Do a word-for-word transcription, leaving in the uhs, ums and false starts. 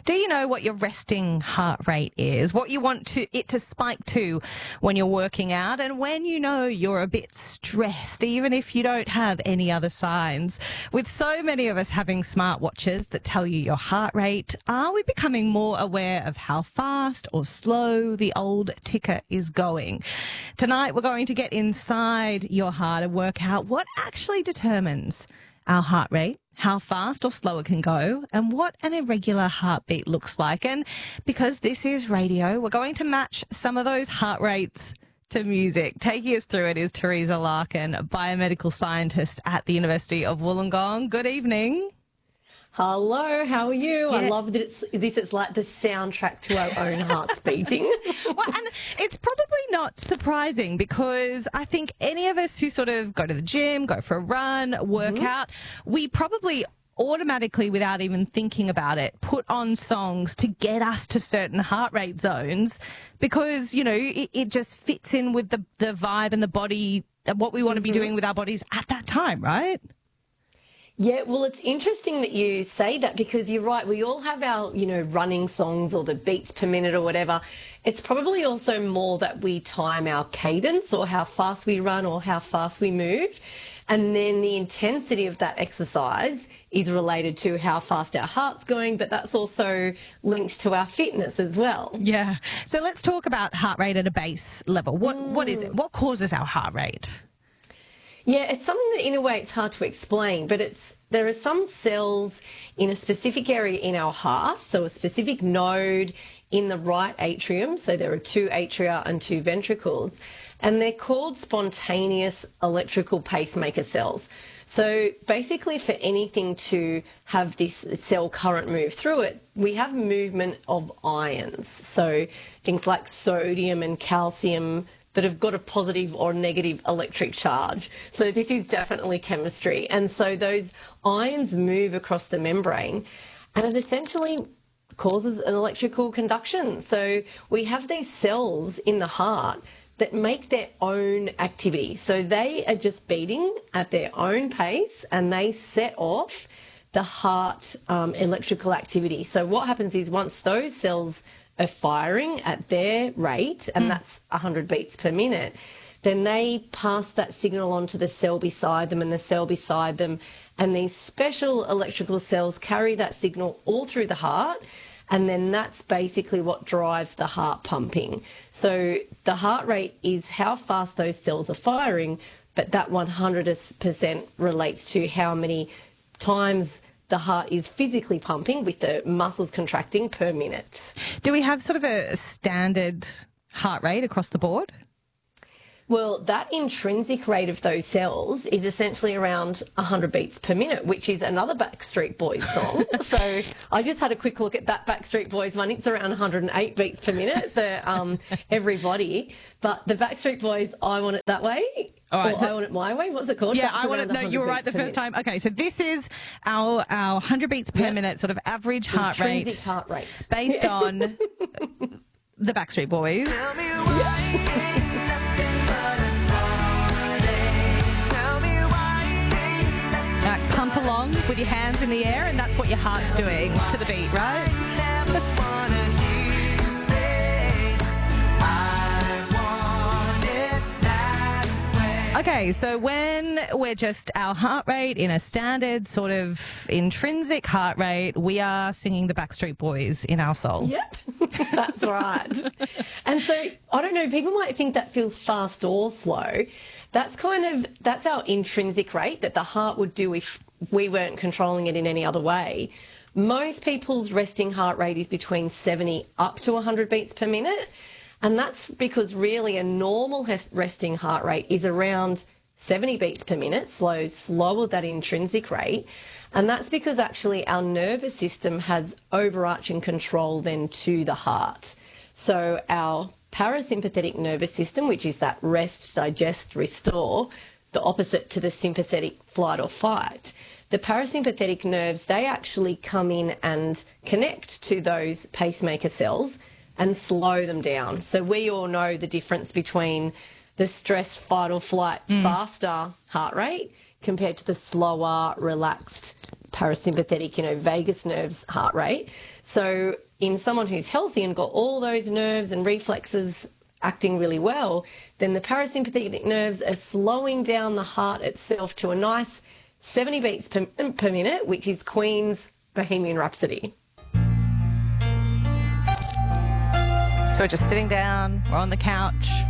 Do you know what your resting heart rate is? What you want to, it to spike to when you're working out, and when you know you're a bit stressed, even if you don't have any other signs? With so many of us having smartwatches that tell you your heart rate, are we becoming more aware of how fast or slow the old ticker is going? Tonight, we're going to get inside your heart and work out what actually determines our heart rate, how fast or slow it can go, and what an irregular heartbeat looks like. And because this is radio, we're going to match some of those heart rates to music. Taking us through it is Teresa Larkin, biomedical scientist at the University of Wollongong. Good evening. Hello, how are you? Yeah. I love that it's, this is like the soundtrack to our own hearts beating. Well, and it's probably not surprising, because I think any of us who sort of go to the gym, go for a run, work mm-hmm. out, we probably automatically, without even thinking about it, put on songs to get us to certain heart rate zones, because, you know, it, it just fits in with the, the vibe and the body, and what we want to be Mm-hmm. doing with our bodies at that time, right? Yeah, well, it's interesting that you say that, because you're right. We all have our, you know, running songs or the beats per minute or whatever. It's probably also more that we time our cadence, or how fast we run, or how fast we move. And then the intensity of that exercise is related to how fast our heart's going, but that's also linked to our fitness as well. Yeah. So let's talk about heart rate at a base level. What mm. What is it? What causes our heart rate? Yeah, it's something that in a way it's hard to explain, but it's there are some cells in a specific area in our heart, so a specific node in the right atrium, so there are two atria and two ventricles, and they're called spontaneous electrical pacemaker cells. So basically, for anything to have this cell current move through it, we have movement of ions, so things like sodium and calcium that have got a positive or negative electric charge. So this is definitely chemistry. And so those ions move across the membrane, and it essentially causes an electrical conduction. So we have these cells in the heart that make their own activity. So they are just beating at their own pace, and they set off the heart um, electrical activity. So what happens is, once those cells are firing at their rate, and mm. that's one hundred beats per minute, then they pass that signal on to the cell beside them and the cell beside them, and these special electrical cells carry that signal all through the heart, and then that's basically what drives the heart pumping. So the heart rate is how fast those cells are firing, but that one hundred percent relates to how many times the heart is physically pumping with the muscles contracting per minute. Do we have sort of a standard heart rate across the board? Well, that intrinsic rate of those cells is essentially around one hundred beats per minute, which is another Backstreet Boys song. So I just had a quick look at that Backstreet Boys one. It's around one hundred eight beats per minute, the um, Everybody. But the Backstreet Boys, I Want It That Way. All right, or so, I Want It My Way. What's it called? Yeah, That's I Want It. No, you were right the first time. Okay, so this is our our one hundred beats per yep. minute sort of average heart intrinsic rate, heart rate based on the Backstreet Boys. Tell me why. Pump along with your hands in the air, and that's what your heart's doing to the beat, right? Okay, so when we're just our heart rate in a standard sort of intrinsic heart rate, we are singing the Backstreet Boys in our soul. Yep, that's right. And so, I don't know, people might think that feels fast or slow. That's kind of, that's our intrinsic rate that the heart would do if we weren't controlling it in any other way. Most people's resting heart rate is between seventy up to one hundred beats per minute. And that's because really a normal resting heart rate is around seventy beats per minute, slow, slower that intrinsic rate. And that's because actually our nervous system has overarching control then to the heart. So our parasympathetic nervous system, which is that rest, digest, restore, the opposite to the sympathetic flight or fight. The parasympathetic nerves, they actually come in and connect to those pacemaker cells and slow them down. So we all know the difference between the stress, fight or flight, mm. faster heart rate compared to the slower, relaxed parasympathetic, you know, vagus nerves heart rate. So in someone who's healthy and got all those nerves and reflexes acting really well, then the parasympathetic nerves are slowing down the heart itself to a nice seventy beats per, per minute, which is Queen's Bohemian Rhapsody. So we're just sitting down, we're on the couch,